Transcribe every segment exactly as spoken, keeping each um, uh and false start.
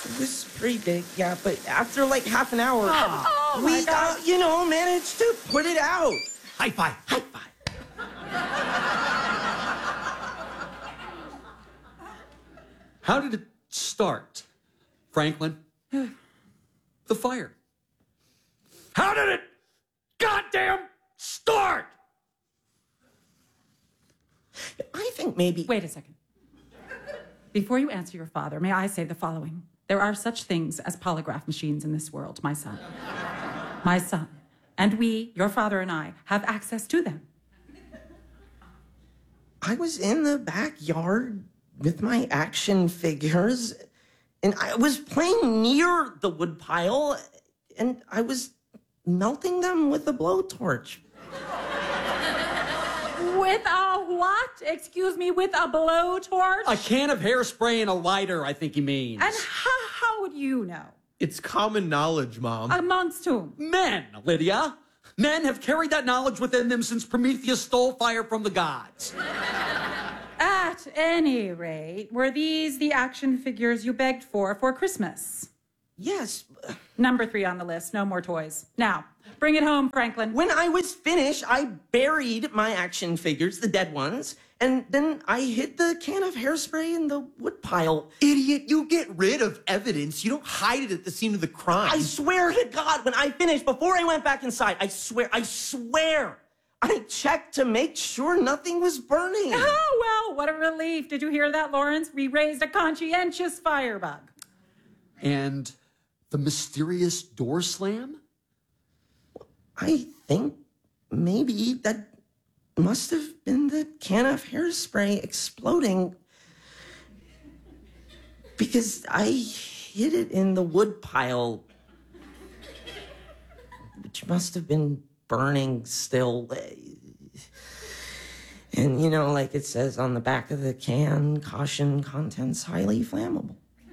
It was pretty big, yeah, but after like half an hour, Oh, we, uh, you know, managed to put it out. High five. High five. How did it start, Franklin? The fire. How did it goddamn start? I think maybe... Wait a second. Before you answer your father, may I say the following. There are such things as polygraph machines in this world, my son. My son. And we, your father and I, have access to them. I was in the backyard with my action figures, and I was playing near the woodpile, and I was melting them with a blowtorch. With a what? Excuse me, with a blowtorch? A can of hairspray and a lighter, I think he means. And how, how would you know? It's common knowledge, Mom. Amongst whom? Men, Lydia. Men have carried that knowledge within them since Prometheus stole fire from the gods. At any rate, were these the action figures you begged for for Christmas? Yes. Number three on the list, no more toys. Now, bring it home, Franklin. When I was finished, I buried my action figures, the dead ones, and then I hid the can of hairspray in the woodpile. Idiot, you get rid of evidence. You don't hide it at the scene of the crime. I swear to God, when I finished, before I went back inside, I swear, I swear, I checked to make sure nothing was burning. Oh, well, what a relief. Did you hear that, Lawrence? We raised a conscientious firebug. And the mysterious door slam? I think maybe that must have been the can of hairspray exploding, because I hid it in the wood pile, which must have been burning still. And, you know, like it says on the back of the can, caution, contents highly flammable.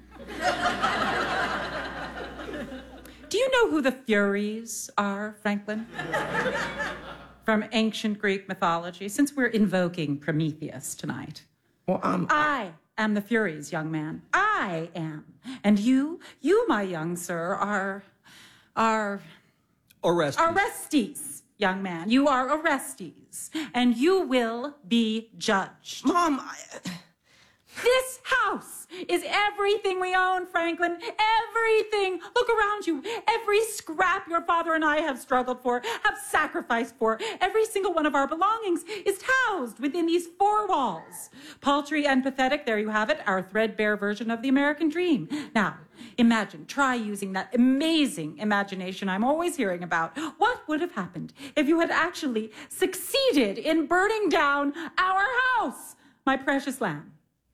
Do you know who the Furies are, Franklin? From ancient Greek mythology, since we're invoking Prometheus tonight. Well, um... I am the Furies, young man. I am. And you, you, my young sir, are... are... Orestes. Orestes, young man. You are Orestes. And you will be judged. Mom, I... This house is everything we own, Franklin. Everything. Look around you. Every scrap your father and I have struggled for, have sacrificed for, every single one of our belongings is housed within these four walls. Paltry and pathetic, there you have it, our threadbare version of the American dream. Now, imagine, try using that amazing imagination I'm always hearing about. What would have happened if you had actually succeeded in burning down our house, my precious lamb?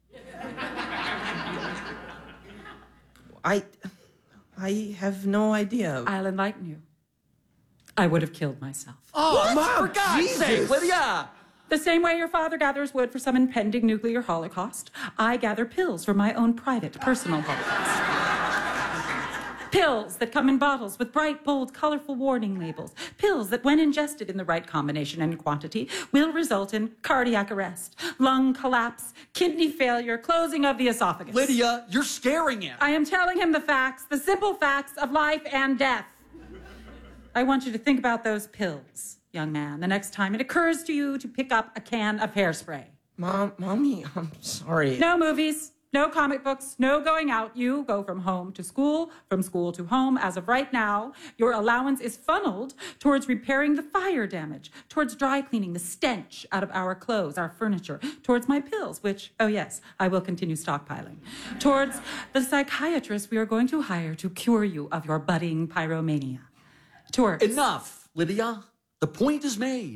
I... I have no idea. I'll enlighten you. I would have killed myself. Oh, What? Mom, for God's Jesus. sake, Lydia! The same way your father gathers wood for some impending nuclear holocaust, I gather pills for my own private, personal holocaust. Pills that come in bottles with bright, bold, colorful warning labels. Pills that, when ingested in the right combination and quantity, will result in cardiac arrest, lung collapse, kidney failure, closing of the esophagus. Lydia, you're scaring him. I am telling him the facts, the simple facts of life and death. I want you to think about those pills, young man, the next time it occurs to you to pick up a can of hairspray. Mom, Mommy, I'm sorry. No movies, no comic books, no going out. You go from home to school, from school to home. As of right now, your allowance is funneled towards repairing the fire damage, towards dry cleaning the stench out of our clothes, our furniture, towards my pills, which, oh yes, I will continue stockpiling, towards the psychiatrist we are going to hire to cure you of your budding pyromania. Towards... Enough, Lydia. The point is made.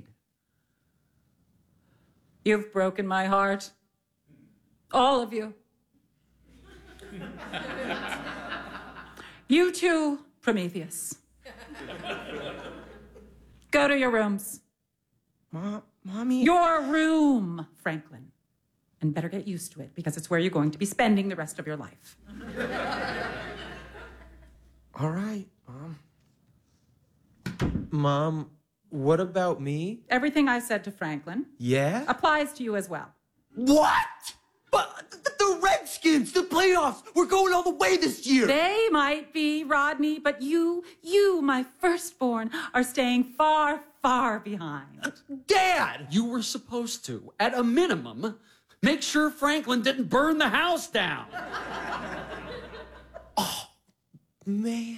You've broken my heart. All of you. You too, Prometheus. Go to your rooms. Mom, Mommy... Your room, Franklin. And better get used to it, because it's where you're going to be spending the rest of your life. All right, Mom. Mom, what about me? Everything I said to Franklin Yeah? applies to you as well. What? But the, the Redskins! champions, the playoffs. We're going all the way this year. They might be, Rodney, but you, you, my firstborn, are staying far, far behind. Dad! You were supposed to, at a minimum, make sure Franklin didn't burn the house down. Oh, man.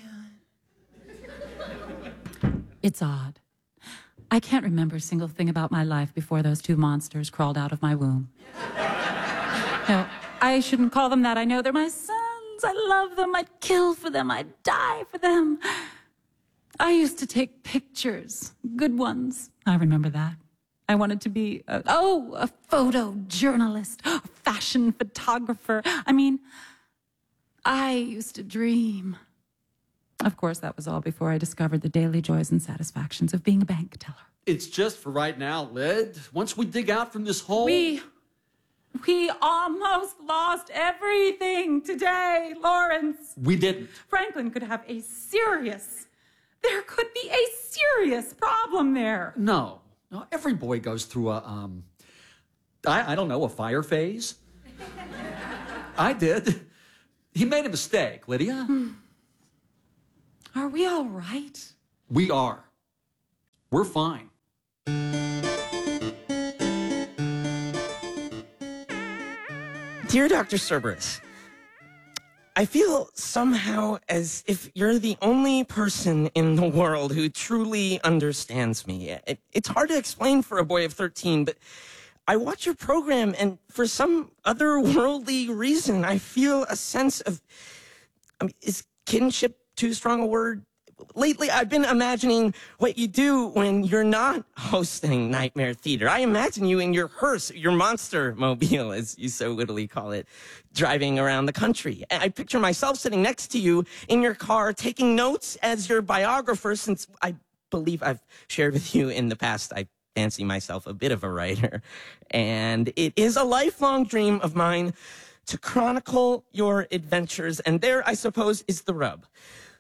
It's odd. I can't remember a single thing about my life before those two monsters crawled out of my womb. No, I shouldn't call them that. I know they're my sons. I love them. I'd kill for them. I'd die for them. I used to take pictures, good ones. I remember that. I wanted to be, a, oh, a photojournalist, a fashion photographer. I mean, I used to dream. Of course, that was all before I discovered the daily joys and satisfactions of being a bank teller. It's just for right now, Lyd. Once we dig out from this hole... We... We almost lost everything today, Lawrence. We didn't. Franklin could have a serious... There could be a serious problem there. No. No, every boy goes through a, um... I, I don't know, a fire phase. I did. He made a mistake, Lydia. Hmm. Are we all right? We are. We're fine. Dear Doctor Cerberus, I feel somehow as if you're the only person in the world who truly understands me. It, it's hard to explain for a boy of thirteen, but I watch your program, and for some otherworldly reason, I feel a sense of... I mean, is kinship too strong a word? Lately, I've been imagining what you do when you're not hosting Nightmare Theater. I imagine you in your hearse, your monster mobile, as you so wittily call it, driving around the country. I picture myself sitting next to you in your car, taking notes as your biographer, since I believe I've shared with you in the past I fancy myself a bit of a writer. And it is a lifelong dream of mine to chronicle your adventures, and there, I suppose, is the rub.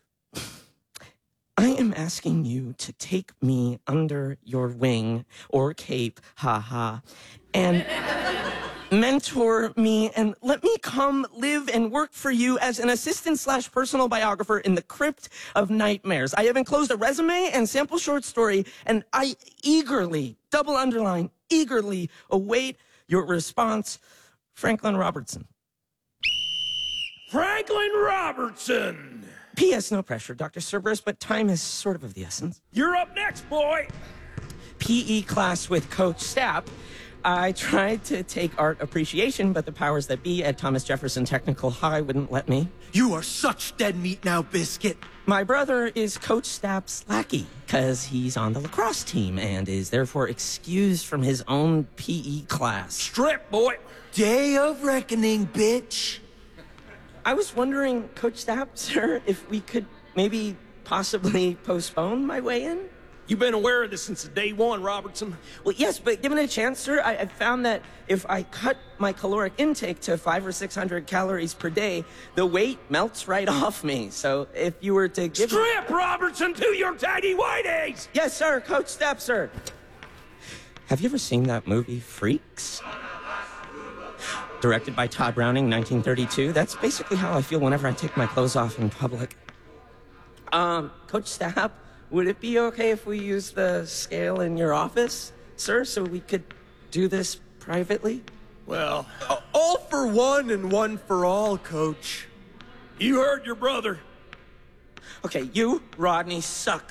I am asking you to take me under your wing, or cape, haha, and mentor me and let me come live and work for you as an assistant slash personal biographer in the crypt of nightmares. I have enclosed a resume and sample short story, and I eagerly, double underline, eagerly await your response. Franklin Robertson. Franklin Robertson! P S. No pressure, Doctor Cerberus, but time is sort of of the essence. You're up next, boy! P E class with Coach Stapp. I tried to take art appreciation, but the powers that be at Thomas Jefferson Technical High wouldn't let me. You are such dead meat now, Biscuit. My brother is Coach Stapp's lackey, because he's on the lacrosse team and is therefore excused from his own P E class. Strip, boy! Day of reckoning, bitch. I was wondering, Coach Stapp, sir, if we could maybe possibly postpone my weigh-in? You've been aware of this since day one, Robertson. Well, yes, but given a chance, sir, I, I found that if I cut my caloric intake to five or six hundred calories per day, the weight melts right off me. So if you were to give... Strip, Robertson, to your tidy whiteys! Yes, sir, Coach Stapp, sir. Have you ever seen that movie, Freaks? Directed by Todd Browning, nineteen thirty-two. That's basically how I feel whenever I take my clothes off in public. Um, Coach Stapp, would it be okay if we use the scale in your office, sir, so we could do this privately? Well, All for one and one for all, Coach. you heard your brother. Okay, you, Rodney, suck.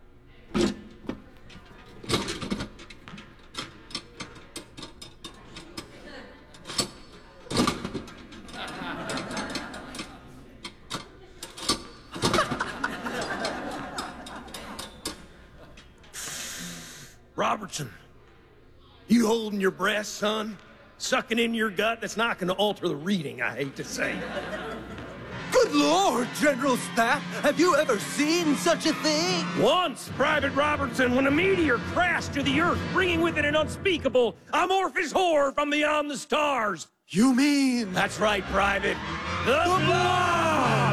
Robertson, you holding your breath, son? Sucking in your gut? That's not going to alter the reading, I hate to say. Good Lord, General Staff, have you ever seen such a thing? Once, Private Robertson, when a meteor crashed to the Earth, bringing with it an unspeakable, amorphous horror from beyond the stars. You mean... That's right, Private. The Blob!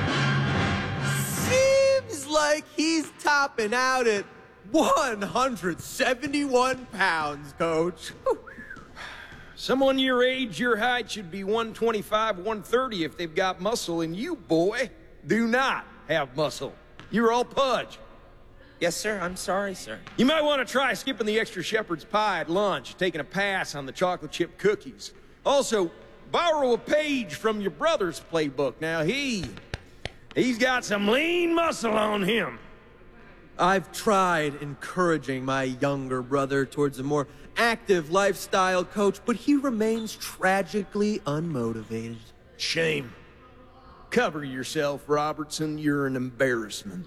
Seems like he's topping out at one hundred seventy-one pounds, Coach. Someone your age, your height should be one twenty-five, one thirty if they've got muscle, and you, boy, do not have muscle. You're all pudge. Yes, sir. I'm sorry, sir. You might want to try skipping the extra shepherd's pie at lunch, taking a pass on the chocolate chip cookies. Also, borrow a page from your brother's playbook. Now, he... he's got some lean muscle on him. I've tried encouraging my younger brother towards a more active lifestyle, Coach, but he remains tragically unmotivated. Shame. Cover yourself, Robertson. You're an embarrassment.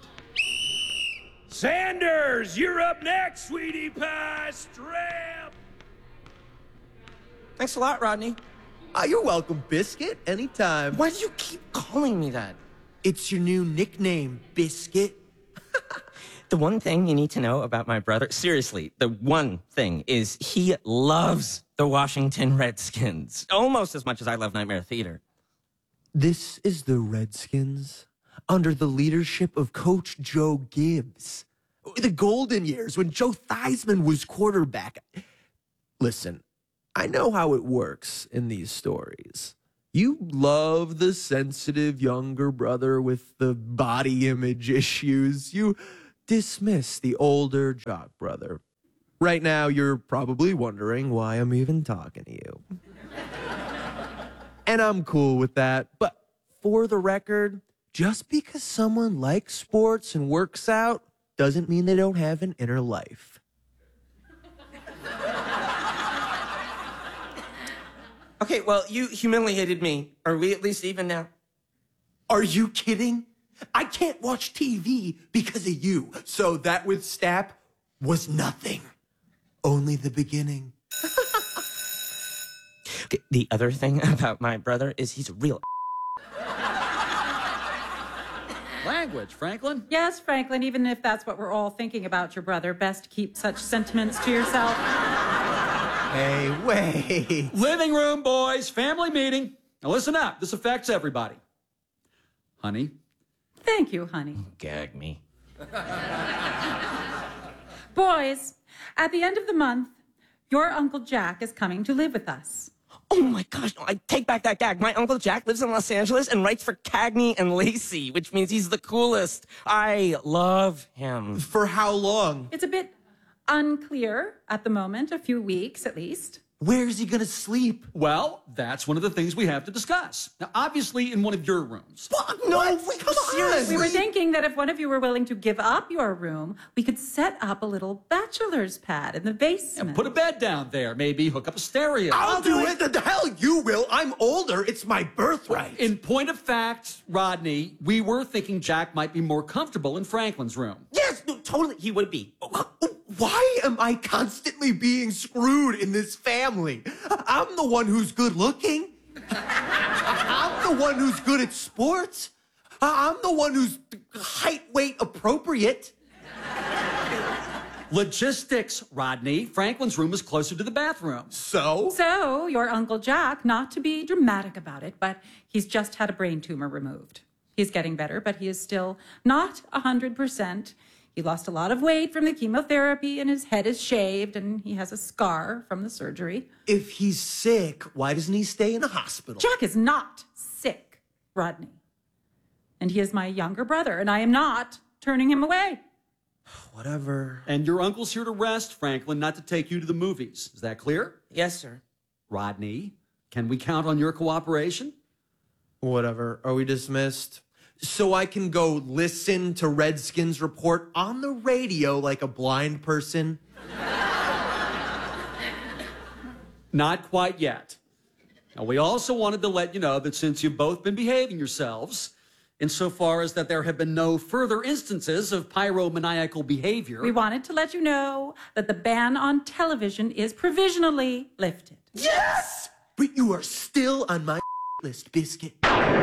Sanders, you're up next, sweetie pie. Strap. Thanks a lot, Rodney. Ah, you're welcome, Biscuit. Anytime. Why do you keep calling me that? It's your new nickname, Biscuit. The one thing you need to know about my brother, seriously, the one thing is he loves the Washington Redskins almost as much as I love Nightmare Theater. This is the Redskins under the leadership of Coach Joe Gibbs. The golden years when Joe Theismann was quarterback. Listen, I know how it works in these stories. You love the sensitive younger brother with the body image issues. You dismiss the older jock brother. Right now, you're probably wondering why I'm even talking to you. And I'm cool with that. But for the record, just because someone likes sports and works out doesn't mean they don't have an inner life. Okay, well, you humiliated me. Are we at least even now? Are you kidding? I can't watch T V because of you. So that with Stapp was nothing. Only the beginning. Okay, the other thing about my brother is he's a real Language, Franklin. Yes, Franklin, even if that's what we're all thinking about your brother, best keep such sentiments to yourself. Hey, wait. Living room, boys. Family meeting. Now listen up. This affects everybody. Honey. Thank you, honey. Gag me. Boys, at the end of the month, your Uncle Jack is coming to live with us. Oh my gosh, no, I take back that gag. My Uncle Jack lives in Los Angeles and writes for Cagney and Lacey, which means he's the coolest. I love him. For how long? It's a bit unclear at the moment, a few weeks at least. Where's he gonna sleep? Well, that's one of the things we have to discuss. Now, obviously, in one of your rooms. Fuck, no, What? come on. Seriously? We were thinking that if one of you were willing to give up your room, we could set up a little bachelor's pad in the basement. Put a bed down there. Maybe hook up a stereo. I'll do it. The, the hell you will. I'm older. It's my birthright. In point of fact, Rodney, we were thinking Jack might be more comfortable in Franklin's room. Yes, no, totally, he would be. Why am I constantly being screwed in this family? I'm the one who's good looking. I'm the one who's good at sports. I'm the one who's height, weight appropriate. Logistics, Rodney. Franklin's room is closer to the bathroom. So? So, your Uncle Jack, not to be dramatic about it, but he's just had a brain tumor removed. He's getting better, but he is still not one hundred percent. He lost a lot of weight from the chemotherapy, and his head is shaved, and he has a scar from the surgery. If he's sick, why doesn't he stay in a hospital? Jack is not sick, Rodney. And he is my younger brother, and I am not turning him away. Whatever. And your uncle's here to rest, Franklin, not to take you to the movies. Is that clear? Yes, sir. Rodney, can we count on your cooperation? Whatever. Are we dismissed? So I can go listen to Redskins report on the radio like a blind person? Not quite yet. Now, we also wanted to let you know that since you've both been behaving yourselves, insofar as that there have been no further instances of pyromaniacal behavior. We wanted to let you know that the ban on television is provisionally lifted. Yes! But you are still on my list, Biscuit.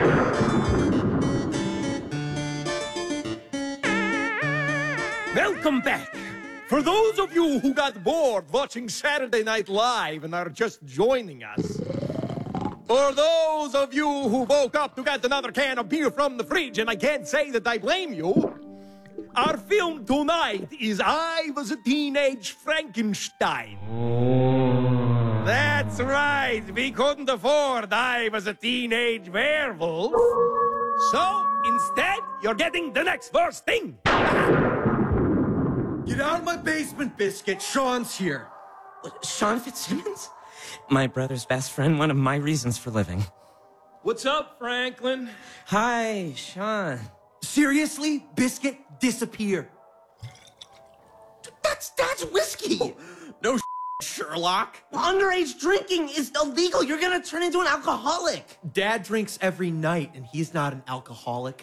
Welcome back. For those of you who got bored watching Saturday Night Live and are just joining us, or those of you who woke up to get another can of beer from the fridge, and I can't say that I blame you, our film tonight is I Was a Teenage Frankenstein. That's right. We couldn't afford I was a teenage werewolf. So, instead, you're getting the next worst thing. Get out of my basement, Biscuit. Sean's here. Sean Fitzsimmons? My brother's best friend, one of my reasons for living. What's up, Franklin? Hi, Sean. Seriously? Biscuit, disappear. That's, that's whiskey. No Sherlock. Underage drinking is illegal. You're gonna turn into an alcoholic. Dad drinks every night, and he's not an alcoholic.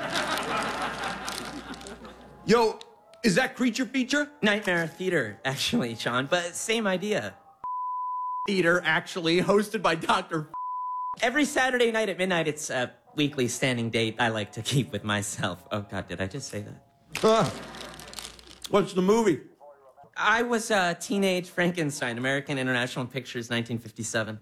Yo, is that Creature Feature? Nightmare Theater, actually, Sean, but same idea. Theater, actually, hosted by Doctor Every Saturday night at midnight, it's a weekly standing date I like to keep with myself. Oh, God, did I just say that? Huh. What's the movie? I was a teenage Frankenstein, American International Pictures, nineteen fifty-seven.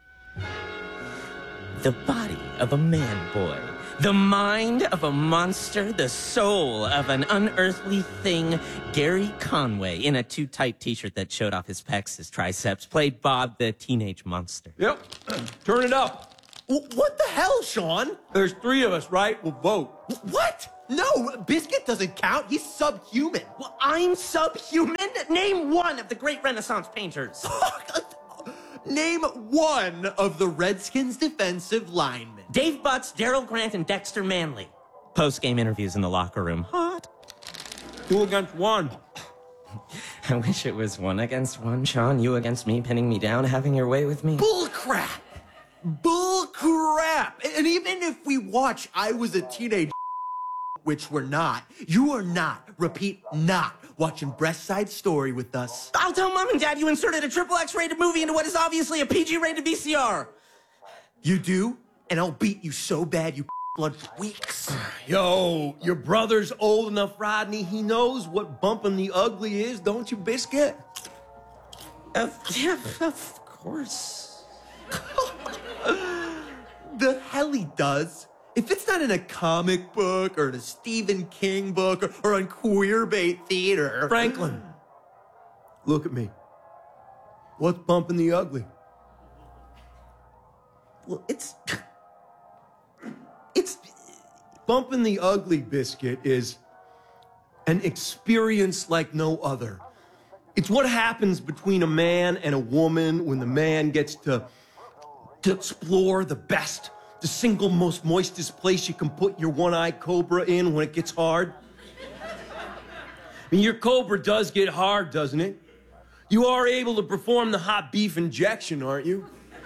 The body of a man-boy. The mind of a monster, the soul of an unearthly thing. Gary Conway, in a too tight t-shirt that showed off his pecs, his triceps, played Bob the teenage monster. Yep. Turn it up. What the hell, Sean? There's three of us, right? We'll vote. What? No, Biscuit doesn't count. He's subhuman. Well, I'm subhuman? Name one of the great Renaissance painters. Name one of the Redskins' defensive linemen. Dave Butts, Daryl Grant, and Dexter Manley. Post-game interviews in the locker room. Hot. Two against one. I wish it was one against one, Sean. You against me, pinning me down, having your way with me. Bull crap! Bull crap! And even if we watch I Was a Teenage, which we're not, you are not, repeat, not, watching Breast Side Story with us. I'll tell Mom and Dad you inserted a triple X-rated movie into what is obviously a P G-rated V C R. You do? And I'll beat you so bad you blood for weeks. Yo, your brother's old enough, Rodney. He knows what bumping the ugly is, don't you, Biscuit? Uh, yeah, of course. The hell he does. If it's not in a comic book or in a Stephen King book or, or on Queerbait Theater. Franklin, look at me. What's bumping the ugly? Well, it's... It's... Bumping the Ugly, Biscuit, is an experience like no other. It's what happens between a man and a woman when the man gets to, to explore the best, the single most moistest place you can put your one-eyed cobra in when it gets hard. I mean, your cobra does get hard, doesn't it? You are able to perform the hot beef injection, aren't you?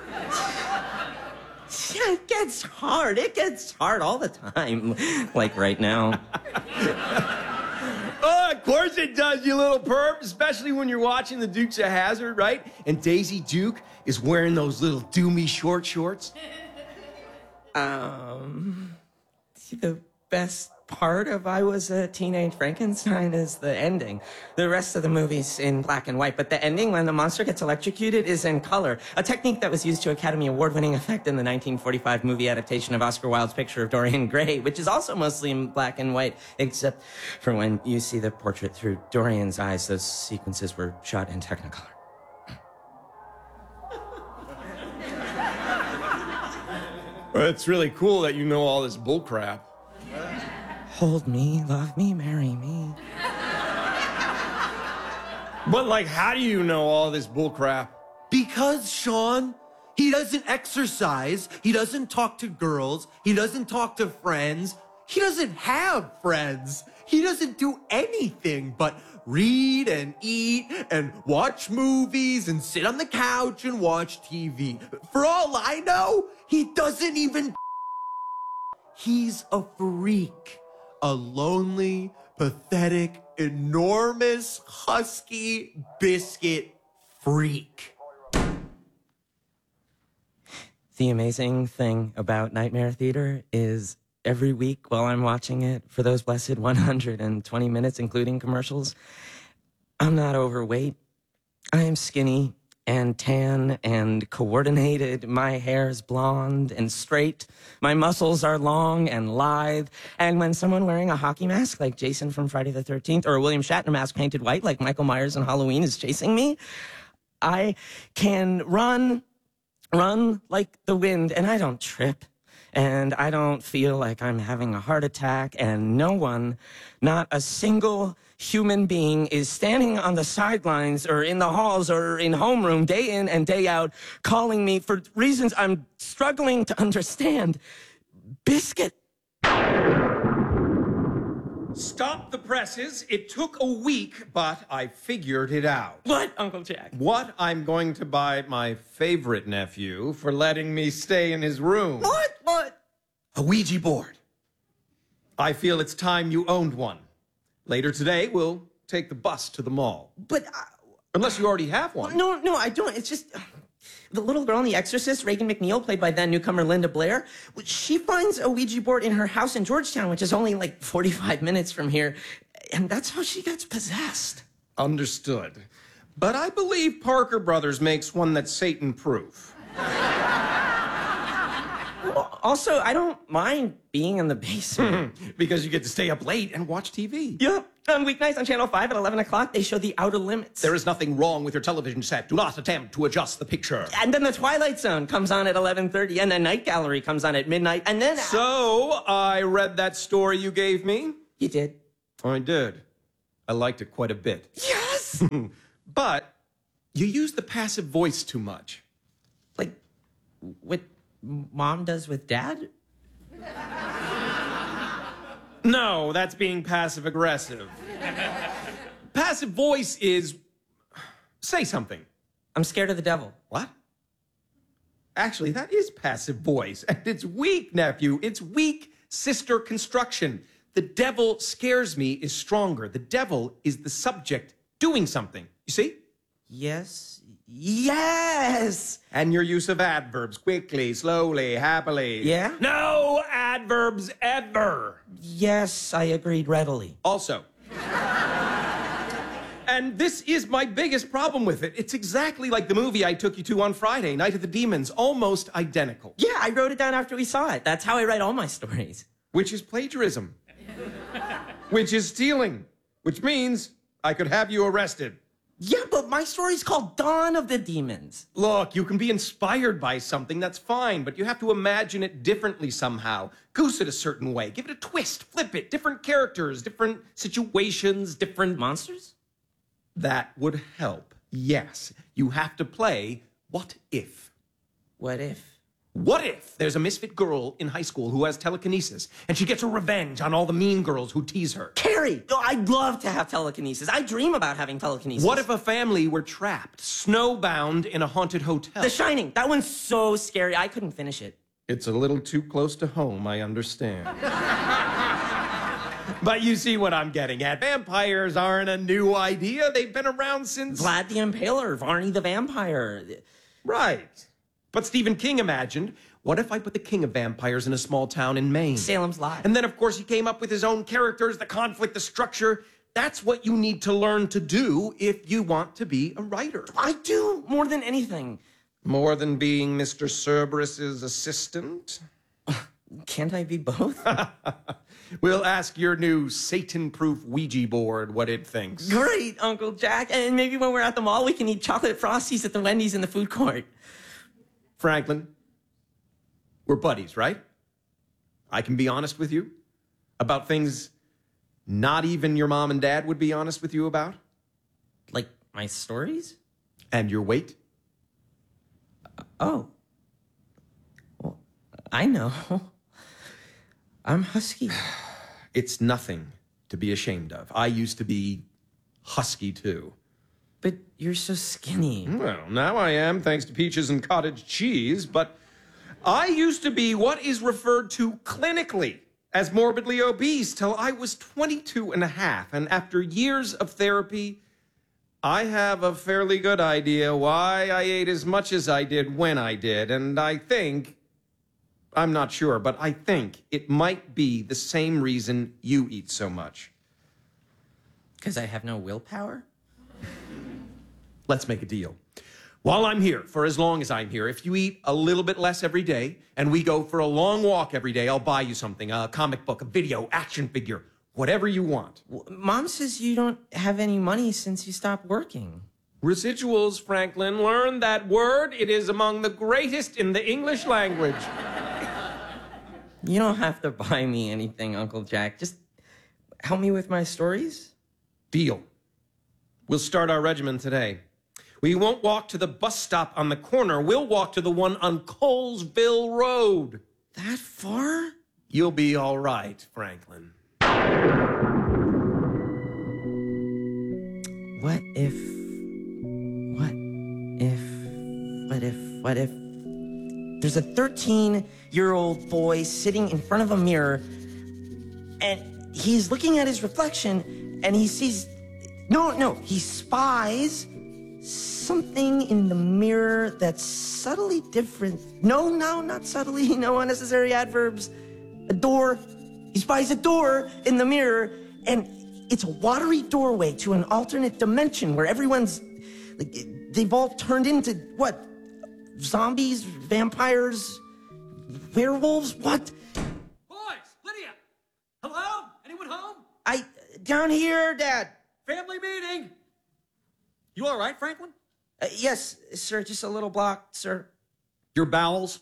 Yeah, it gets hard. It gets hard all the time. Like right now. Oh, of course it does, you little perp, especially when you're watching the Dukes of Hazzard, right? And Daisy Duke is wearing those little doomy short shorts. Um, the best part of I Was a Teenage Frankenstein is the ending. The rest of the movie's in black and white, but the ending, when the monster gets electrocuted, is in color. A technique that was used to Academy Award-winning effect in the nineteen forty-five movie adaptation of Oscar Wilde's picture of Dorian Gray, which is also mostly in black and white, except for when you see the portrait through Dorian's eyes. Those sequences were shot in Technicolor. Well, it's really cool that you know all this bullcrap. Hold me, love me, marry me. But, like, how do you know all this bullcrap? Because, Sean, he doesn't exercise, he doesn't talk to girls, he doesn't talk to friends, he doesn't have friends. He doesn't do anything but read and eat and watch movies and sit on the couch and watch T V. For all I know, he doesn't even... He's a freak. A lonely, pathetic, enormous, husky biscuit freak. The amazing thing about Nightmare Theater is every week while I'm watching it, for those blessed one hundred twenty minutes, including commercials, I'm not overweight. I am skinny and tan and coordinated. My hair's blonde and straight. My muscles are long and lithe. And when someone wearing a hockey mask like Jason from Friday the thirteenth or a William Shatner mask painted white like Michael Myers in Halloween is chasing me, I can run, run like the wind, and I don't trip. And I don't feel like I'm having a heart attack, and no one, not a single human being, is standing on the sidelines or in the halls or in homeroom day in and day out calling me for reasons I'm struggling to understand. Biscuit. Stop the presses. It took a week, but I figured it out. What, Uncle Jack? What I'm going to buy my favorite nephew for letting me stay in his room. What? What? A Ouija board. I feel it's time you owned one. Later today, we'll take the bus to the mall. But, uh, Unless you already have one. no, no, I don't. It's just... The little girl in The Exorcist, Reagan McNeil, played by then newcomer Linda Blair, she finds a Ouija board in her house in Georgetown, which is only like forty-five minutes from here, and that's how she gets possessed. Understood. But I believe Parker Brothers makes one that's Satan-proof. Well, also, I don't mind being in the basement. Because you get to stay up late and watch T V. Yep. On weeknights on Channel five at eleven o'clock, they show The Outer Limits. There is nothing wrong with your television set. Do not attempt to adjust the picture. And then The Twilight Zone comes on at eleven thirty, and then Night Gallery comes on at midnight, and then... So, I read that story you gave me? You did. I did. I liked it quite a bit. Yes! But you use the passive voice too much. Like, what Mom does with Dad? No, that's being passive-aggressive. Passive voice is... Say something. I'm scared of the devil. What? Actually, that is passive voice. And it's weak, nephew. It's weak sister construction. The devil scares me is stronger. The devil is the subject doing something. You see? Yes. Yes! And your use of adverbs. Quickly, slowly, happily. Yeah? No adverbs ever. Yes, I agreed readily. Also. And this is my biggest problem with it. It's exactly like the movie I took you to on Friday, Night of the Demons. Almost identical. Yeah, I wrote it down after we saw it. That's how I write all my stories. Which is plagiarism. Which is stealing. Which means I could have you arrested. Yeah, but my story's called Dawn of the Demons. Look, you can be inspired by something, that's fine, but you have to imagine it differently somehow. Goose it a certain way. Give it a twist, flip it, different characters, different situations, different... Monsters? That would help. Yes, you have to play what if. What if? What if there's a misfit girl in high school who has telekinesis, and she gets her revenge on all the mean girls who tease her? Carrie! Oh, I'd love to have telekinesis. I dream about having telekinesis. What if a family were trapped, snowbound in a haunted hotel? The Shining. That one's so scary. I couldn't finish it. It's a little too close to home, I understand. But you see what I'm getting at. Vampires aren't a new idea. They've been around since... Vlad the Impaler, Varney the Vampire. Right. But Stephen King imagined, what if I put the king of vampires in a small town in Maine? Salem's Lot. And then, of course, he came up with his own characters, the conflict, the structure. That's what you need to learn to do if you want to be a writer. I do more than anything. More than being Mister Cerberus's assistant? Can't I be both? We'll ask your new Satan-proof Ouija board what it thinks. Great, Uncle Jack. And maybe when we're at the mall, we can eat chocolate Frosties at the Wendy's in the food court. Franklin, we're buddies, right? I can be honest with you about things not even your mom and dad would be honest with you about. Like my stories? And your weight? Oh. Well, I know. I'm husky. It's nothing to be ashamed of. I used to be husky, too. But you're so skinny. Well, now I am, thanks to peaches and cottage cheese, but I used to be what is referred to clinically as morbidly obese till I was twenty-two and a half, and after years of therapy, I have a fairly good idea why I ate as much as I did when I did, and I think, I'm not sure, but I think it might be the same reason you eat so much. Because I have no willpower? Let's make a deal. While I'm here, for as long as I'm here, if you eat a little bit less every day and we go for a long walk every day, I'll buy you something, a comic book, a video, action figure, whatever you want. Mom says you don't have any money since you stopped working. Residuals, Franklin. Learn that word. It is among the greatest in the English language. You don't have to buy me anything, Uncle Jack. Just help me with my stories. Deal. We'll start our regimen today. We won't walk to the bus stop on the corner. We'll walk to the one on Colesville Road. That far? You'll be all right, Franklin. What if... What if... What if... What if... There's a thirteen-year-old boy sitting in front of a mirror, and he's looking at his reflection, and he sees... No, no, he spies something in the mirror that's subtly different. No, no, not subtly. No unnecessary adverbs. A door. He spies a door in the mirror, and it's a watery doorway to an alternate dimension where everyone's... Like, they've all turned into, what? Zombies? Vampires? Werewolves? What? Boys, Lydia! Hello? Anyone home? I... Down here, Dad. Family meeting! You all right, Franklin? Uh, yes, sir. Just a little blocked, sir. Your bowels?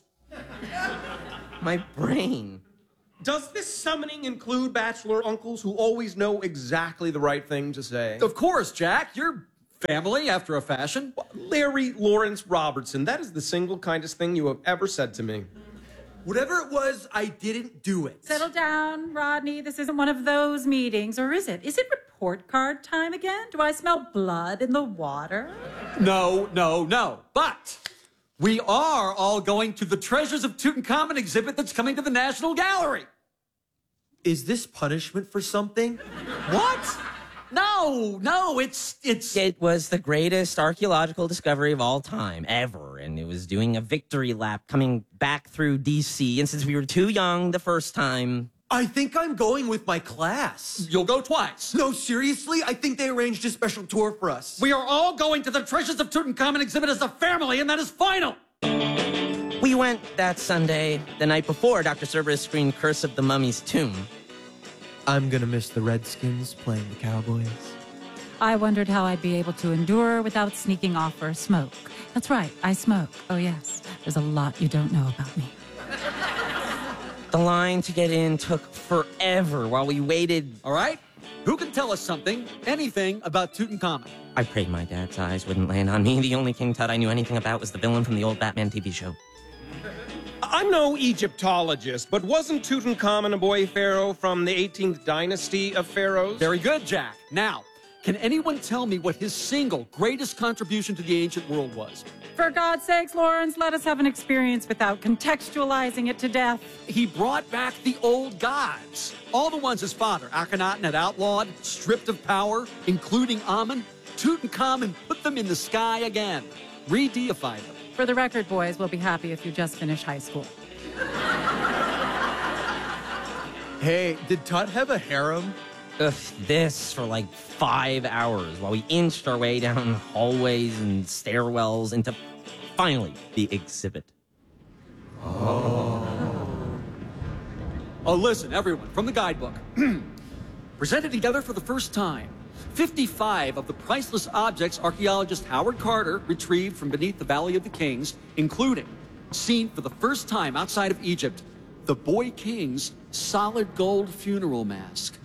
My brain. Does this summoning include bachelor uncles who always know exactly the right thing to say? Of course, Jack. You're family after a fashion. Larry Lawrence Robertson, that is the single kindest thing you have ever said to me. Whatever it was, I didn't do it. Settle down, Rodney. This isn't one of those meetings, or is it? Is it report card time again? Do I smell blood in the water? No, no, no. But we are all going to the Treasures of Tutankhamun exhibit that's coming to the National Gallery. Is this punishment for something? What? No, no, it's, it's... It was the greatest archaeological discovery of all time, ever. And it was doing a victory lap coming back through D C. And since we were too young the first time... I think I'm going with my class. You'll go twice. No, seriously? I think they arranged a special tour for us. We are all going to the Treasures of Tutankhamun exhibit as a family, and that is final. We went that Sunday, the night before Doctor Cerberus screened Curse of the Mummy's Tomb. I'm gonna miss the Redskins playing the Cowboys. I wondered how I'd be able to endure without sneaking off for a smoke. That's right, I smoke. Oh, yes. There's a lot you don't know about me. The line to get in took forever while we waited. All right? Who can tell us something, anything about Tutankhamun? I prayed my dad's eyes wouldn't land on me. The only King Tut I knew anything about was the villain from the old Batman T V show. I'm no Egyptologist, but wasn't Tutankhamun a boy pharaoh from the eighteenth dynasty of pharaohs? Very good, Jack. Now, can anyone tell me what his single greatest contribution to the ancient world was? For God's sakes, Lawrence, let us have an experience without contextualizing it to death. He brought back the old gods. All the ones his father, Akhenaten, had outlawed, stripped of power, including Amun. Tutankhamun put them in the sky again, re-deified them. For the record, boys, we'll be happy if you just finish high school. Hey, did Tut have a harem? Ugh, this for like five hours while we inched our way down hallways and stairwells into, finally, the exhibit. Oh, listen, everyone, from the guidebook. Presented together for the first time, fifty-five of the priceless objects archaeologist Howard Carter retrieved from beneath the Valley of the Kings, including, seen for the first time outside of Egypt, the Boy King's solid gold funeral mask.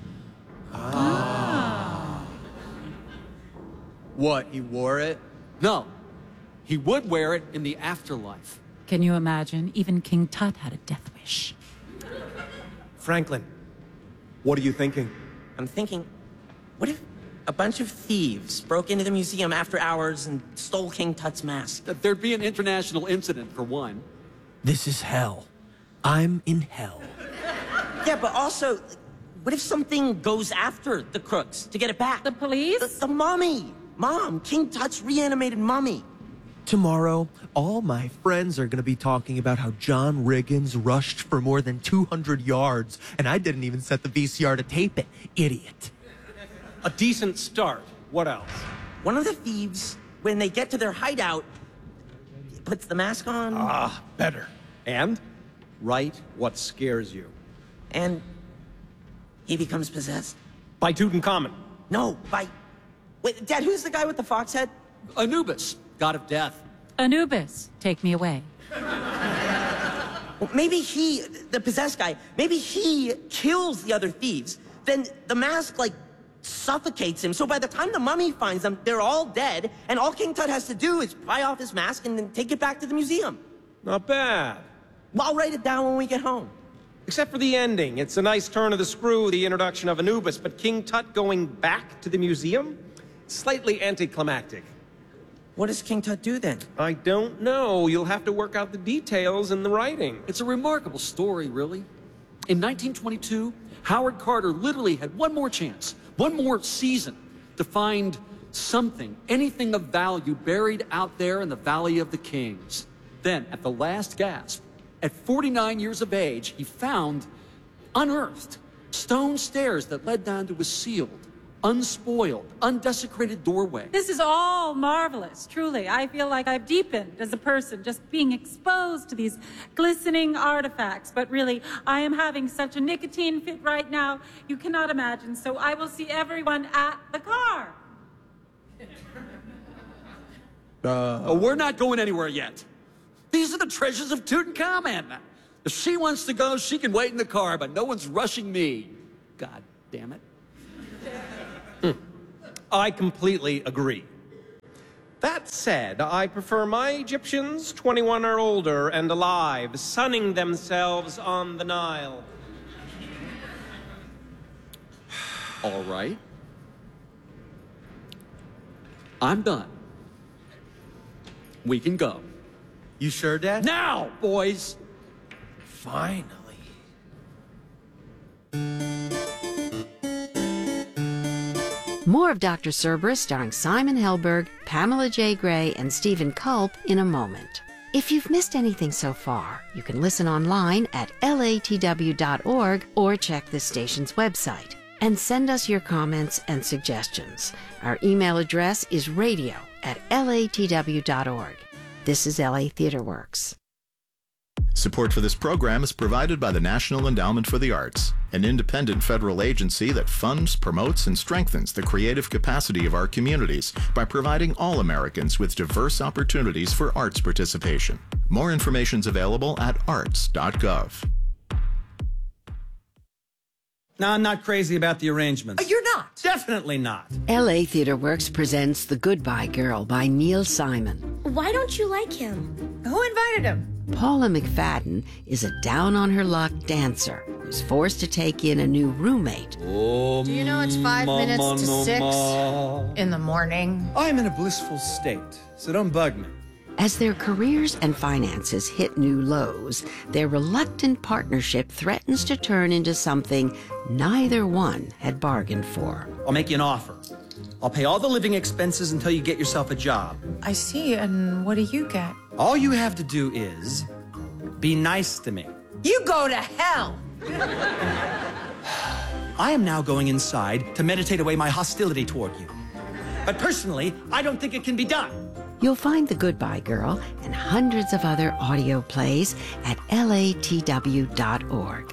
Ah. What, he wore it? No, he would wear it in the afterlife. Can you imagine? Even King Tut had a death wish. Franklin, what are you thinking? I'm thinking, what if a bunch of thieves broke into the museum after hours and stole King Tut's mask? That there'd be an international incident, for one. This is hell. I'm in hell. Yeah, but also, what if something goes after the crooks to get it back? The police? The, the mummy! Mom, King Tut's reanimated mummy. Tomorrow, all my friends are gonna be talking about how John Riggins rushed for more than two hundred yards, and I didn't even set the V C R to tape it. Idiot. A decent start. What else? One of the thieves, when they get to their hideout, puts the mask on. Ah, better. And? Write what scares you. And he becomes possessed. By Tutankhamun. No, by... Wait, Dad, who's the guy with the fox head? Anubis, god of death. Anubis, take me away. Well, maybe he, the possessed guy, maybe he kills the other thieves. Then the mask, like, suffocates him. So by the time the mummy finds them, they're all dead, and all King Tut has to do is pry off his mask and then take it back to the museum. Not bad. Well, I'll write it down when we get home. Except for the ending. It's a nice turn of the screw, the introduction of Anubis, but King Tut going back to the museum? Slightly anticlimactic. What does King Tut do then? I don't know. You'll have to work out the details in the writing. It's a remarkable story, really. In nineteen twenty-two, Howard Carter literally had one more chance, one more season, to find something, anything of value buried out there in the Valley of the Kings. Then, at the last gasp, at forty-nine years of age, he found, unearthed, stone stairs that led down to a sealed, unspoiled, undesecrated doorway. This is all marvelous, truly. I feel like I've deepened as a person, just being exposed to these glistening artifacts. But really, I am having such a nicotine fit right now, you cannot imagine. So I will see everyone at the car. Uh, oh, we're not going anywhere yet. These are the treasures of Tutankhamun. If she wants to go, she can wait in the car, but no one's rushing me. God damn it. Mm. I completely agree. That said, I prefer my Egyptians, twenty-one or older and alive, sunning themselves on the Nile. All right. I'm done. We can go. You sure, Dad? Now, boys! Finally. More of Doctor Cerberus starring Simon Helberg, Pamela J. Gray, and Stephen Culp in a moment. If you've missed anything so far, you can listen online at L A T W dot org or check the station's website. And send us your comments and suggestions. Our email address is radio at L A T W dot org. This is L A Theatre Works. Support for this program is provided by the National Endowment for the Arts, an independent federal agency that funds, promotes, and strengthens the creative capacity of our communities by providing all Americans with diverse opportunities for arts participation. More information is available at arts dot gov. No, I'm not crazy about the arrangements. Oh, you're not? Definitely not. L A Theatre Works presents The Goodbye Girl by Neil Simon. Why don't you like him? Who invited him? Paula McFadden is a down-on-her-luck dancer who's forced to take in a new roommate. Oh, Do you know it's five minutes to six mama. in the morning? I'm in a blissful state, so don't bug me. As their careers and finances hit new lows, their reluctant partnership threatens to turn into something neither one had bargained for. I'll make you an offer. I'll pay all the living expenses until you get yourself a job. I see, and what do you get? All you have to do is be nice to me. You go to hell! I am now going inside to meditate away my hostility toward you. But personally, I don't think it can be done. You'll find The Goodbye Girl and hundreds of other audio plays at L A T W dot org.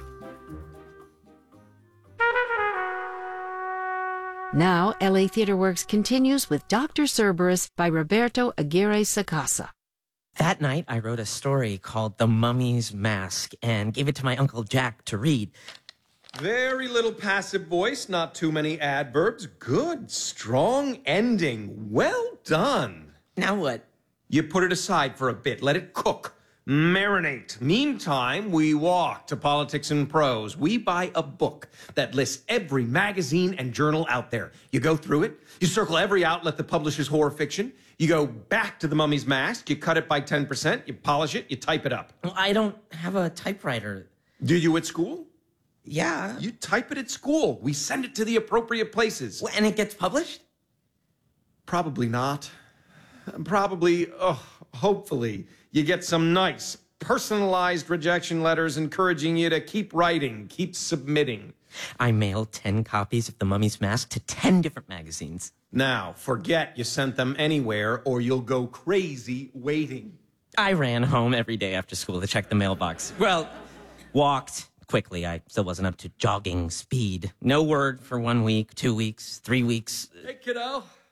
Now, L A Theatre Works continues with Doctor Cerberus by Roberto Aguirre Sacasa. That night, I wrote a story called The Mummy's Mask and gave it to my Uncle Jack to read. Very little passive voice, not too many adverbs. Good, strong ending. Well done. Now what? You put it aside for a bit. Let it cook. Marinate. Meantime, we walk to Politics and Prose. We buy a book that lists every magazine and journal out there. You go through it. You circle every outlet that publishes horror fiction. You go back to The Mummy's Mask. You cut it by ten percent. You polish it. You type it up. Well, I don't have a typewriter. Did you at school? Yeah. You type it at school. We send it to the appropriate places. Well, and it gets published? Probably not. Probably, oh, hopefully, you get some nice, personalized rejection letters encouraging you to keep writing, keep submitting. I mailed ten copies of The Mummy's Mask to ten different magazines. Now, forget you sent them anywhere or you'll go crazy waiting. I ran home every day after school to check the mailbox. Well, walked quickly. I still wasn't up to jogging speed. No word for one week, two weeks, three weeks. Hey, kiddo.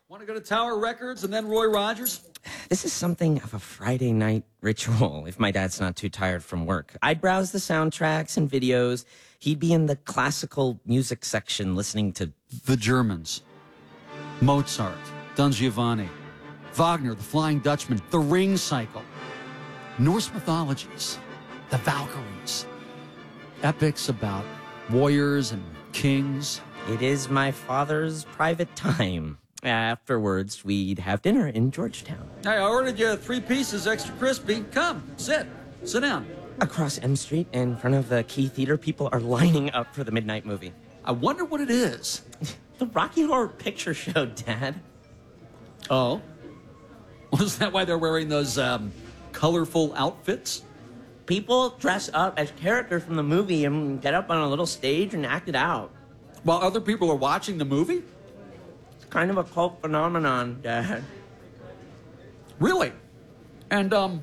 Want to go to Tower Records and then Roy Rogers? This is something of a Friday night ritual if my dad's not too tired from work. I'd browse the soundtracks and videos. He'd be in the classical music section listening to The Germans, Mozart, Don Giovanni, Wagner, The Flying Dutchman, The Ring Cycle, Norse mythologies, the Valkyries, epics about warriors and kings. It is my father's private time. Afterwards, we'd have dinner in Georgetown. Hey, I ordered you three pieces extra crispy. Come, sit. Sit down. Across M Street, in front of the Key Theater, people are lining up for the midnight movie. I wonder what it is. The Rocky Horror Picture Show, Dad. Oh? Was that why they're wearing those um, colorful outfits? People dress up as characters from the movie and get up on a little stage and act it out. While other people are watching the movie? It's kind of a cult phenomenon, Dad. Really? And, um,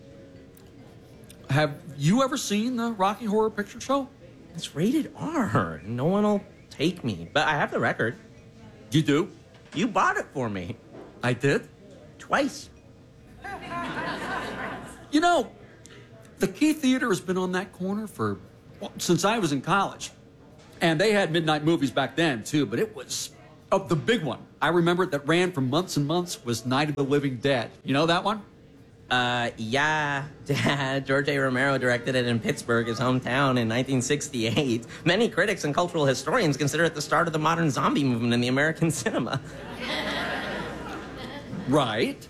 have you ever seen the Rocky Horror Picture Show? It's rated R. No one will take me, but I have the record. You do? You bought it for me. I did? Twice. You know, the Key Theater has been on that corner for, well, since I was in college. And they had midnight movies back then, too, but it was, oh, the big one. I remember it that ran for months and months was Night of the Living Dead. You know that one? Uh, yeah, Dad. George A. Romero directed it in Pittsburgh, his hometown, in nineteen sixty-eight. Many critics and cultural historians consider it the start of the modern zombie movement in the American cinema. Right.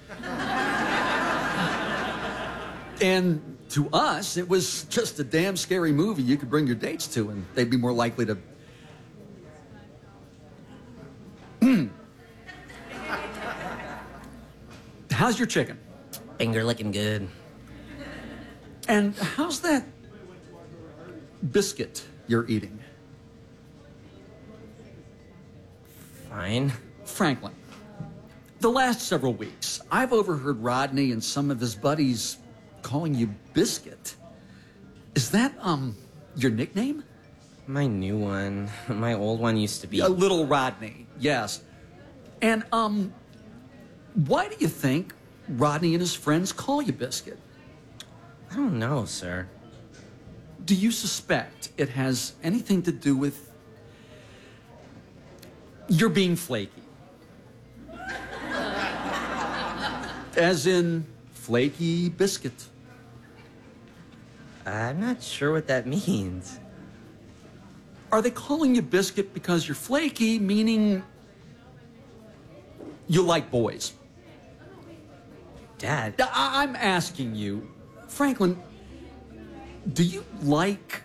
And to us, it was just a damn scary movie you could bring your dates to, and they'd be more likely to... How's your chicken? Finger licking good. And how's that biscuit you're eating? Fine. Franklin, the last several weeks, I've overheard Rodney and some of his buddies calling you Biscuit. Is that, um, your nickname? My new one. My old one used to be... A Little Rodney, yes. And, um, why do you think Rodney and his friends call you Biscuit? I don't know, sir. Do you suspect it has anything to do with your being flaky? As in, flaky biscuit. I'm not sure what that means. Are they calling you Biscuit because you're flaky, meaning you like boys? Dad. I- I'm asking you, Franklin, do you like...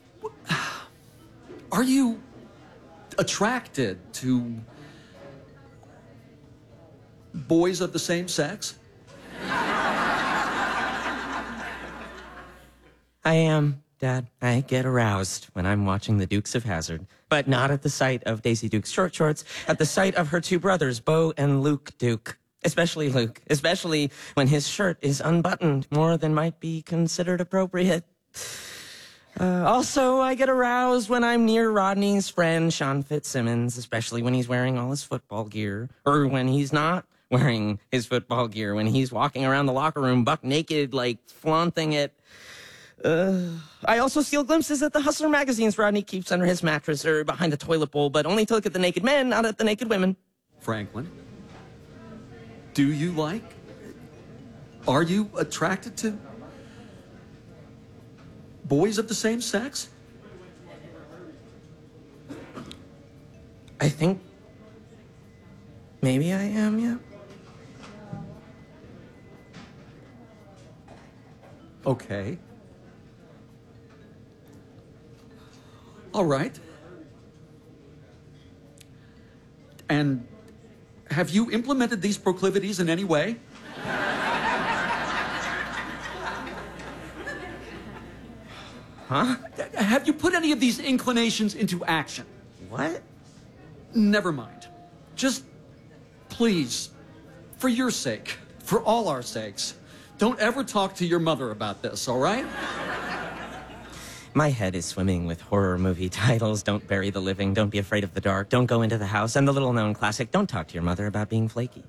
Are you attracted to boys of the same sex? I am, Dad. I get aroused when I'm watching the Dukes of Hazzard, but not at the sight of Daisy Duke's short shorts, at the sight of her two brothers, Bo and Luke Duke. Especially Luke, especially when his shirt is unbuttoned more than might be considered appropriate. Uh, also, I get aroused when I'm near Rodney's friend, Sean Fitzsimmons, especially when he's wearing all his football gear, or when he's not wearing his football gear, when he's walking around the locker room buck naked, like flaunting it. Uh, I also steal glimpses at the Hustler magazines Rodney keeps under his mattress or behind the toilet bowl, but only to look at the naked men, not at the naked women. Franklin, do you like? Are you attracted to boys of the same sex? I think maybe I am, yeah. Okay. All right. And have you implemented these proclivities in any way? Huh? Have you put any of these inclinations into action? What? Never mind. Just, please, for your sake, for all our sakes, don't ever talk to your mother about this, all right? My head is swimming with horror movie titles. Don't Bury the Living, Don't Be Afraid of the Dark, Don't Go Into the House, and the little-known classic, Don't Talk to Your Mother About Being Flaky.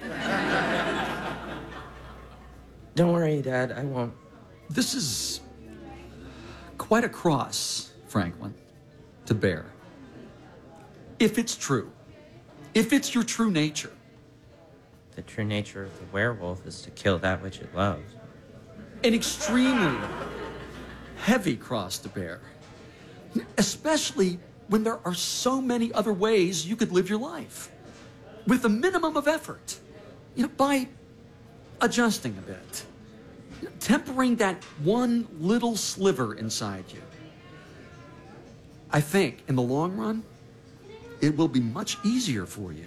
Don't worry, Dad, I won't. This is quite a cross, Franklin, to bear. If it's true, if it's your true nature. The true nature of the werewolf is to kill that which it loves. An extremely heavy cross to bear, especially when there are so many other ways you could live your life with a minimum of effort, you know, by adjusting a bit, you know, tempering that one little sliver inside you. I think in the long run, it will be much easier for you.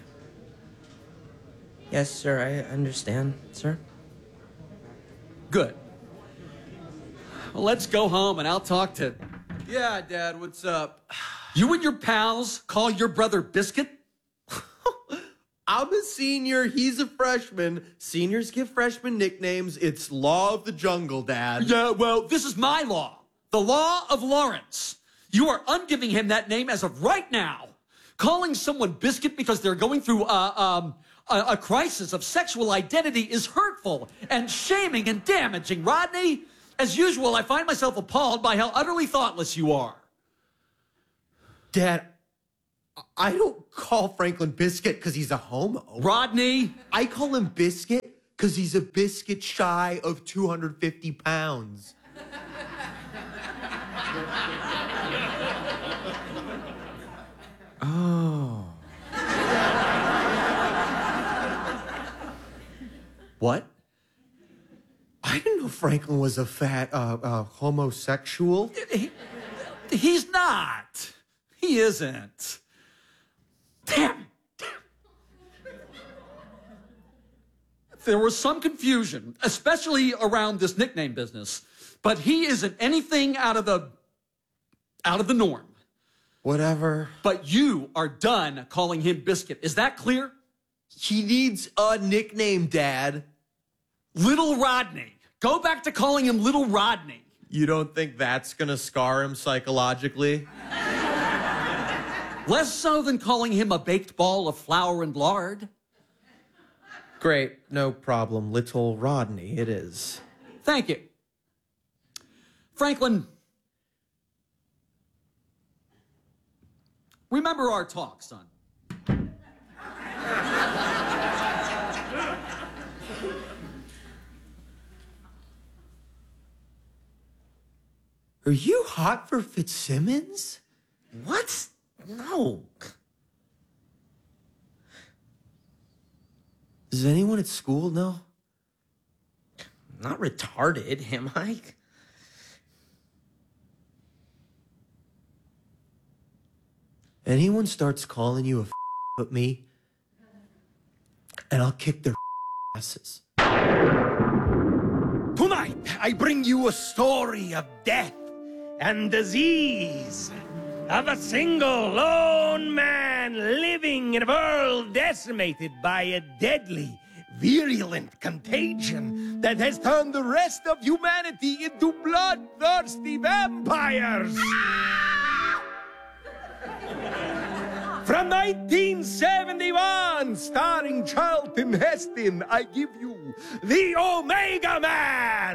Yes, sir, I understand, sir. Good. Well, let's go home and I'll talk to... Yeah, Dad, what's up? You and your pals call your brother Biscuit? I'm a senior, he's a freshman. Seniors give freshmen nicknames. It's law of the jungle, Dad. Yeah, well, this is my law. The law of Lawrence. You are ungiving him that name as of right now. Calling someone Biscuit because they're going through uh, um, a, a crisis of sexual identity is hurtful and shaming and damaging, Rodney. As usual, I find myself appalled by how utterly thoughtless you are. Dad, I don't call Franklin Biscuit because he's a homo. Rodney! I call him Biscuit because he's a biscuit shy of two hundred fifty pounds. Oh. What? I didn't know Franklin was a fat uh, uh, homosexual. He, he's not. He isn't. Damn. There was some confusion, especially around this nickname business, but he isn't anything out of the out of the norm. Whatever. But you are done calling him Biscuit. Is that clear? He needs a nickname, Dad. Little Rodney. Go back to calling him Little Rodney. You don't think that's gonna scar him psychologically? Less so than calling him a baked ball of flour and lard. Great, no problem. Little Rodney, it is. Thank you. Franklin, remember our talk, son. Are you hot for Fitzsimmons? What? No. Does anyone at school know? Not retarded, am I? Anyone starts calling you a f but me, and I'll kick their asses. Tonight, I bring you a story of death and disease. Of a single lone man living in a world decimated by a deadly, virulent contagion that has turned the rest of humanity into bloodthirsty vampires. From nineteen seventy-one, starring Charlton Heston, I give you the Omega Man!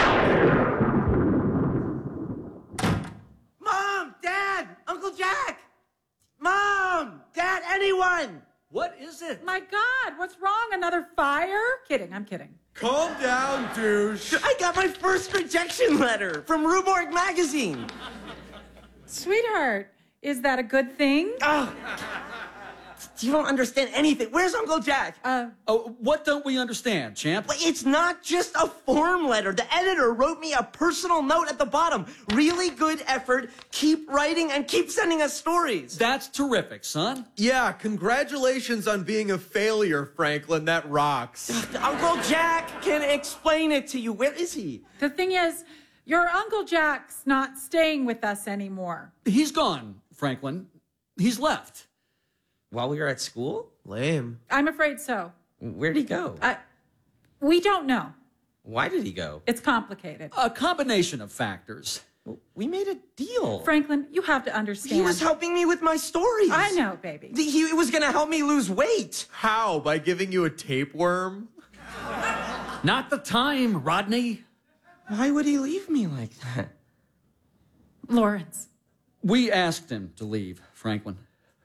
Mom! Dad! Uncle Jack! Mom! Dad! Anyone! What is it? My God, what's wrong? Another fire? Kidding, I'm kidding. Calm down, douche. I got my first rejection letter from Ruborg magazine. Sweetheart, is that a good thing? Oh, you don't understand anything. Where's Uncle Jack? Uh, Oh, what don't we understand, champ? But it's not just a form letter. The editor wrote me a personal note at the bottom. Really good effort. Keep writing and keep sending us stories. That's terrific, son. Yeah, congratulations on being a failure, Franklin. That rocks. Uncle Jack can explain it to you. Where is he? the thing is, your Uncle Jack's not staying with us anymore. He's gone, Franklin. He's left. While we were at school? Lame. I'm afraid so. Where'd he go? I, we don't know. Why did he go? It's complicated. A combination of factors. We made a deal. Franklin, you have to understand. He was helping me with my stories. I know, baby. He was going to help me lose weight. How? By giving you a tapeworm? Not the time, Rodney. Why would he leave me like that? Lawrence. We asked him to leave, Franklin.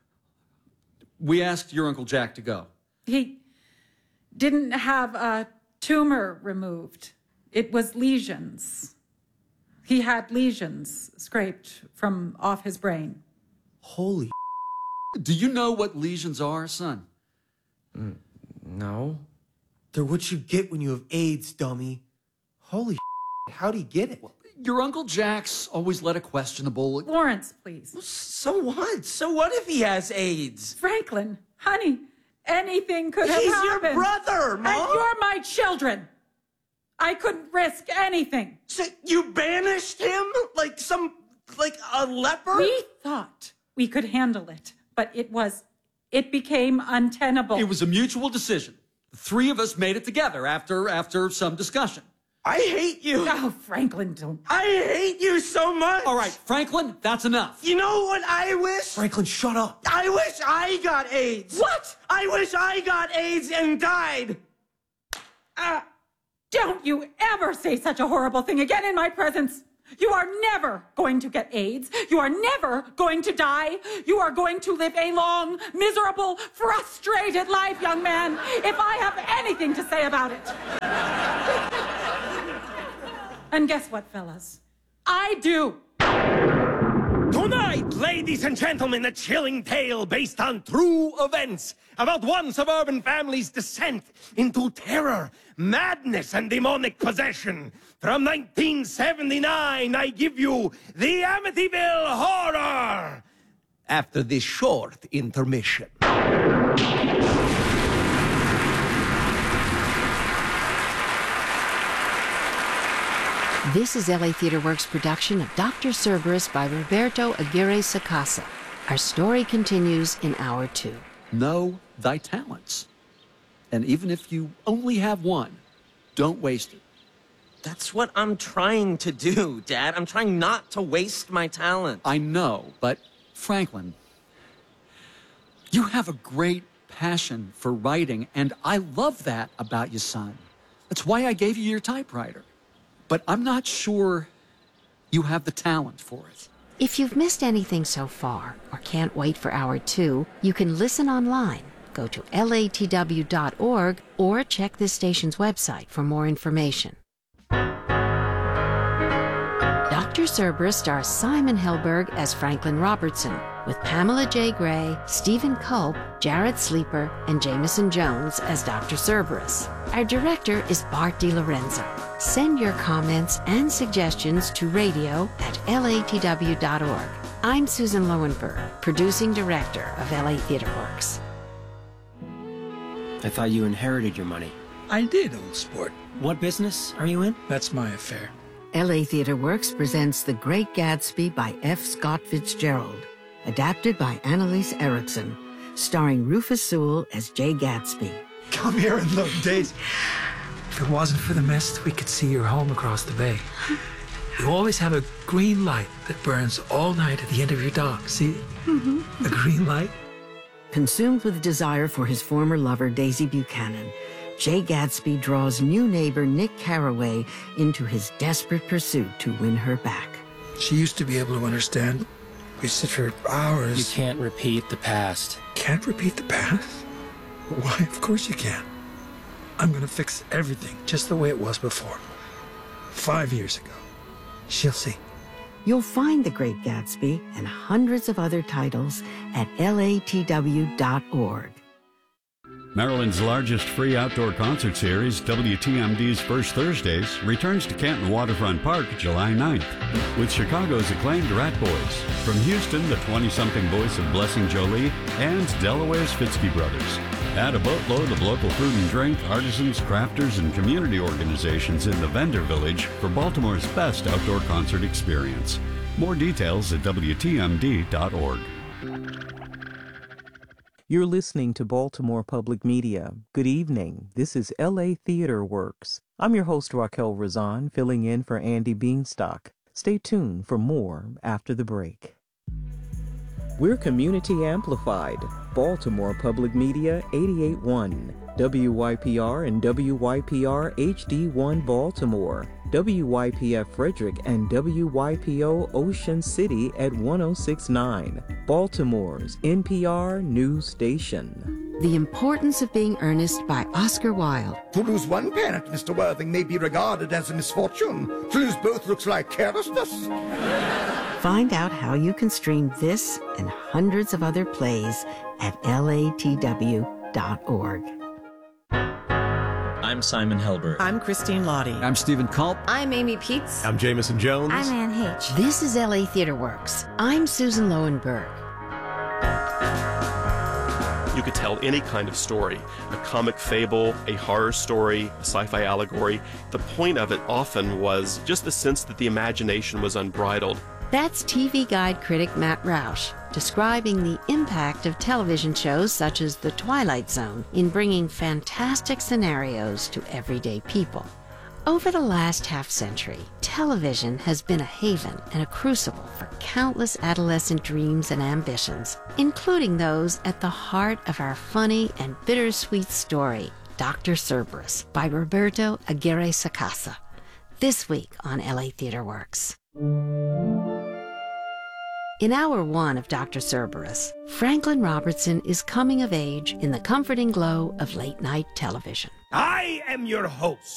We asked your Uncle Jack to go. He didn't have a tumor removed. It was lesions. He had lesions scraped from off his brain. Holy Do you know what lesions are, son? Mm, no. They're what you get when you have AIDS, dummy. Holy how'd he get it? Your Uncle Jack's always led a questionable... Lawrence, please. So what? So what if he has AIDS? Franklin, honey, anything could have He's happened. your brother, Mom. And you're my children. I couldn't risk anything. So you banished him like some, like a leper? We thought we could handle it, but it was, it became untenable. It was a mutual decision. The three of us made it together after, after some discussion. I hate you. Oh, Franklin, don't. I hate you so much. All right, Franklin, that's enough. You know what I wish? Franklin, shut up. I wish I got AIDS. What? I wish I got AIDS and died. Uh, don't you ever say such a horrible thing again in my presence. You are never going to get AIDS. You are never going to die. You are going to live a long, miserable, frustrated life, young man, if I have anything to say about it. And guess what, fellas? I do. Tonight, ladies and gentlemen, a chilling tale based on true events about one suburban family's descent into terror, madness, and demonic possession. From nineteen seventy-nine, I give you the Amityville Horror! After this short intermission. This is L A Theatre Works' production of Doctor Cerberus by Roberto Aguirre Sacasa. Our story continues in hour two. Know thy talents. And even if you only have one, don't waste it. That's what I'm trying to do, Dad. I'm trying not to waste my talent. I know, but Franklin, you have a great passion for writing, and I love that about you, son. That's why I gave you your typewriter. But I'm not sure you have the talent for it. If you've missed anything so far or can't wait for hour two, you can listen online. Go to L A T W dot org or check this station's website for more information. Doctor Cerberus stars Simon Helberg as Franklin Robertson, with Pamela J. Gray, Stephen Culp, Jared Sleeper, and Jameson Jones as Doctor Cerberus. Our director is Bart DiLorenzo. Send your comments and suggestions to radio at L A T W dot org. I'm Susan Lowenberg, producing director of L A Theatre Works. I thought you inherited your money. I did, old sport. What business are you in? That's my affair. L A Theatre Works presents The Great Gatsby by F. Scott Fitzgerald, adapted by Annalise Erickson, starring Rufus Sewell as Jay Gatsby. Come here in those days. If it wasn't for the mist, we could see your home across the bay. You always have a green light that burns all night at the end of your dock. See it? Mm-hmm. A green light? Consumed with desire for his former lover, Daisy Buchanan, Jay Gatsby draws new neighbor Nick Carraway into his desperate pursuit to win her back. She used to be able to understand. We sit for hours. You can't repeat the past. Can't repeat the past? Why, of course you can. I'm gonna fix everything just the way it was before. Five years ago. She'll see. You'll find The Great Gatsby and hundreds of other titles at L A T W dot org. Maryland's largest free outdoor concert series, W T M D's First Thursdays, returns to Canton Waterfront Park July ninth with Chicago's acclaimed Rat Boys. From Houston, the twenty-something voice of Blessing Jolie, and Delaware's Fitzky Brothers. Add a boatload of local food and drink, artisans, crafters, and community organizations in the Vendor Village for Baltimore's best outdoor concert experience. More details at W T M D dot org. You're listening to Baltimore Public Media. Good evening. This is L A Theatre Works. I'm your host, Raquel Razan, filling in for Andy Beanstalk. Stay tuned for more after the break. We're Community Amplified, Baltimore Public Media eighty-eight point one, W Y P R and W Y P R H D one Baltimore, W Y P F Frederick and W Y P O Ocean City at one oh six point nine, Baltimore's N P R news station. The Importance of Being Earnest by Oscar Wilde. To lose one parent, Mister Worthing, may be regarded as a misfortune. To lose both looks like carelessness. Find out how you can stream this and hundreds of other plays at L A T W dot org. I'm Simon Helberg. I'm Christine Lottie. I'm Stephen Culp. I'm Amy Peets. I'm Jameson Jones. I'm Ann H. This is L A Theater Works. I'm Susan Lowenberg. You could tell any kind of story, a comic fable, a horror story, a sci-fi allegory. The point of it often was just the sense that the imagination was unbridled. That's T V Guide critic Matt Roush, describing the impact of television shows such as The Twilight Zone in bringing fantastic scenarios to everyday people. Over the last half-century, television has been a haven and a crucible for countless adolescent dreams and ambitions, including those at the heart of our funny and bittersweet story, Doctor Cerberus, by Roberto Aguirre Sacasa. This week on L A Theater Works. In hour one of Doctor Cerberus, Franklin Robertson is coming of age in the comforting glow of late-night television. I am your host,